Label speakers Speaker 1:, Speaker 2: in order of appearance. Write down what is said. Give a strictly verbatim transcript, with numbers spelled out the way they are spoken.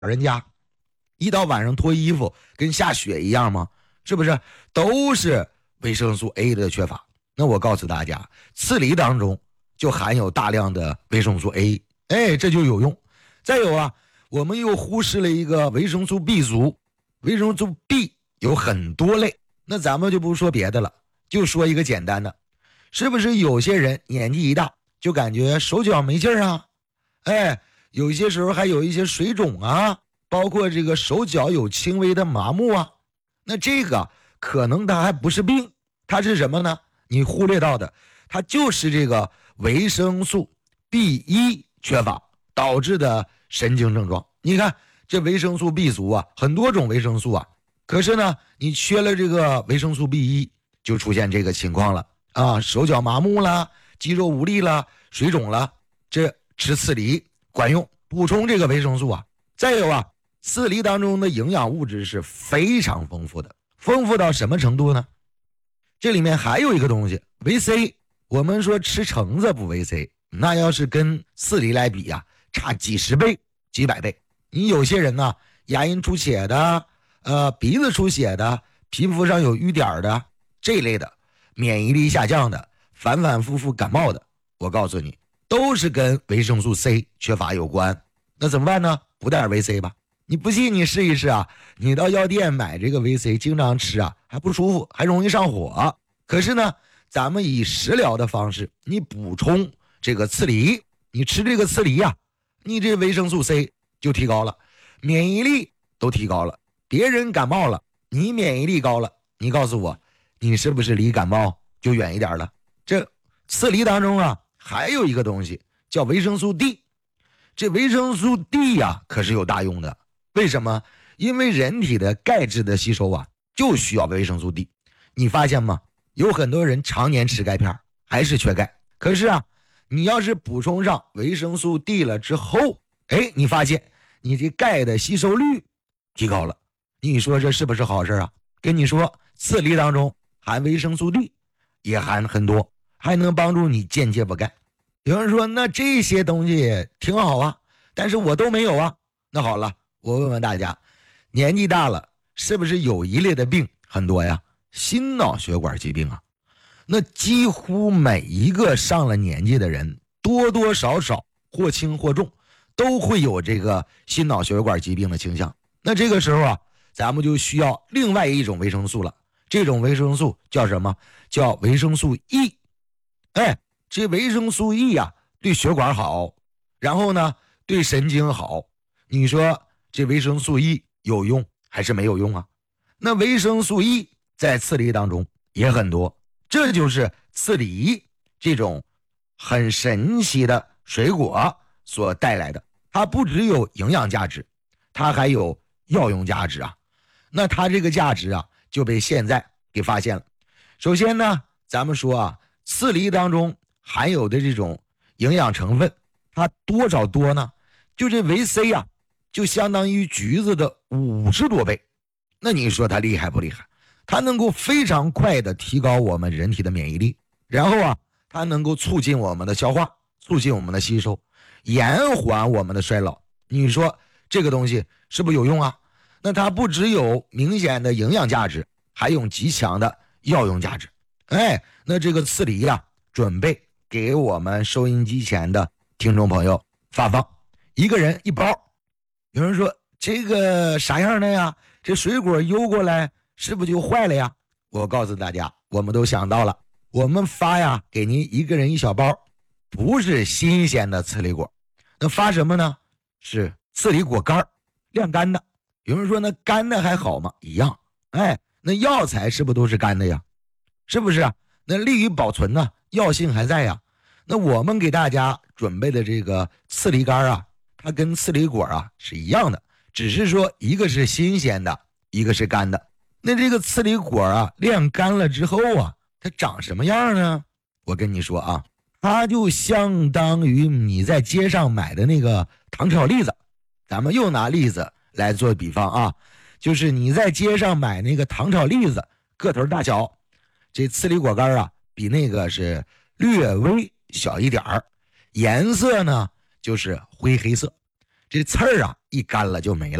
Speaker 1: 人家一到晚上脱衣服跟下雪一样吗？是不是都是维生素 A 的缺乏？那我告诉大家，刺梨当中就含有大量的维生素 A， 哎，这就有用。再有啊，我们又忽视了一个维生素 B 族。维生素 B 有很多类，那咱们就不说别的了，就说一个简单的，是不是有些人年纪一大就感觉手脚没劲儿啊？哎，有些时候还有一些水肿啊，包括这个手脚有轻微的麻木啊。那这个可能它还不是病，它是什么呢？你忽略到的，它就是这个维生素 B 一 缺乏导致的神经症状。你看这维生素 B 族啊，很多种维生素啊，可是呢你缺了这个维生素 B 一， 就出现这个情况了啊，手脚麻木了，肌肉无力了，水肿了。这吃刺梨管用，补充这个维生素啊。再有啊，刺梨当中的营养物质是非常丰富的，丰富到什么程度呢？这里面还有一个东西维 C， 我们说吃橙子补维 C， 那要是跟刺梨来比啊，差几十倍几百倍。你有些人呢，牙龈出血的，呃，鼻子出血的，皮肤上有瘀点的，这类的，免疫力下降的，反反复复感冒的，我告诉你，都是跟维生素 C 缺乏有关。那怎么办呢？补点维 C 吧。你不信你试一试啊，你到药店买这个维 C， 经常吃啊，还不舒服，还容易上火。可是呢，咱们以食疗的方式，你补充这个刺梨，你吃这个刺梨啊，你这维生素 C 就提高了，免疫力都提高了。别人感冒了，你免疫力高了，你告诉我，你是不是离感冒就远一点了？这刺梨当中啊，还有一个东西叫维生素 D。 这维生素 D 呀、啊，可是有大用的。为什么？因为人体的钙质的吸收啊，就需要维生素 D。 你发现吗？有很多人常年吃钙片还是缺钙，可是啊，你要是补充上维生素 D 了之后，哎，你发现你这钙的吸收率提高了。你说这是不是好事啊？跟你说，刺梨当中含维生素 D 也含很多，还能帮助你间接补钙。有人说那这些东西挺好啊，但是我都没有啊。那好了，我问问大家，年纪大了是不是有一类的病很多呀？心脑血管疾病啊。那几乎每一个上了年纪的人，多多少少或轻或重都会有这个心脑血管疾病的倾向。那这个时候啊，咱们就需要另外一种维生素了。这种维生素叫什么？叫维生素 E。 哎，这维生素 E 啊，对血管好，然后呢对神经好。你说这维生素 E 有用还是没有用啊？那维生素 E 在刺梨当中也很多，这就是刺梨这种很神奇的水果所带来的。它不只有营养价值，它还有药用价值啊。那它这个价值啊，就被现在给发现了。首先呢，咱们说啊，刺梨当中含有的这种营养成分，它多少多呢？就这维 C 啊，就相当于橘子的五十多倍。那你说它厉害不厉害？它能够非常快的提高我们人体的免疫力，然后啊，它能够促进我们的消化，促进我们的吸收，延缓我们的衰老。你说这个东西是不是有用啊？那它不只有明显的营养价值，还有极强的药用价值。哎，那这个刺梨呀、啊，准备给我们收音机前的听众朋友发放，一个人一包。有人说这个啥样的呀？这水果邮过来是不是就坏了呀？我告诉大家，我们都想到了，我们发呀给您一个人一小包，不是新鲜的刺梨果。那发什么呢？是刺梨果干，晾干的。有人说那干的还好吗？一样。哎，那药材是不是都是干的呀？是不是啊？那利于保存呢，药性还在呀。那我们给大家准备的这个刺梨干啊，它跟刺梨果啊是一样的，只是说一个是新鲜的，一个是干的。那这个刺梨果啊，晾干了之后啊，它长什么样呢？我跟你说啊，它就相当于你在街上买的那个糖炒栗子。咱们又拿栗子来做比方啊，就是你在街上买那个糖炒栗子，个头大小，这刺梨果干啊，比那个是略微小一点儿，颜色呢就是灰黑色，这刺儿啊一干了就没了。